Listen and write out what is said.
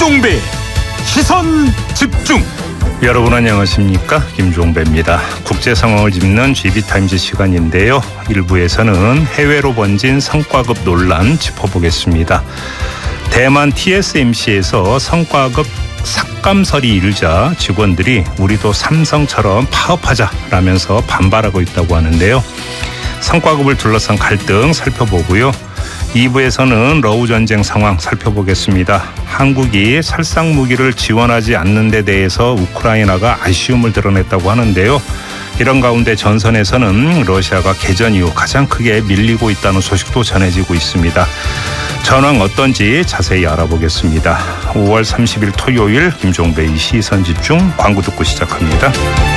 김종배 시선집중. 여러분 안녕하십니까, 김종배입니다. 국제 상황을 짚는 GB타임즈 시간인데요. 1부에서는 해외로 번진 성과급 논란 짚어보겠습니다. 대만 TSMC에서 성과급 삭감설이 일자 직원들이 우리도 삼성처럼 파업하자라면서 반발하고 있다고 하는데요. 성과급을 둘러싼 갈등 살펴보고요. 2부에서는 러우 전쟁 상황 살펴보겠습니다. 한국이 살상 무기를 지원하지 않는 데 대해서 우크라이나가 아쉬움을 드러냈다고 하는데요. 이런 가운데 전선에서는 러시아가 개전 이후 가장 크게 밀리고 있다는 소식도 전해지고 있습니다. 전황 어떤지 자세히 알아보겠습니다. 5월 30일 토요일 김종배의 시선집중, 광고 듣고 시작합니다.